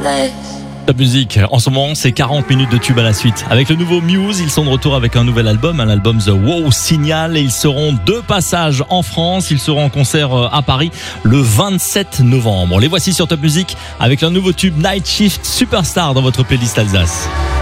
Top Music, en ce moment, c'est 40 minutes de tube à la suite. Avec le nouveau Muse, ils sont de retour avec un nouvel album, un album The Wow Signal, et ils seront 2 passages en France. Ils seront en concert à Paris le 27 novembre. Les voici sur Top Music avec leur nouveau tube Night Shift Superstar dans votre playlist Alsace.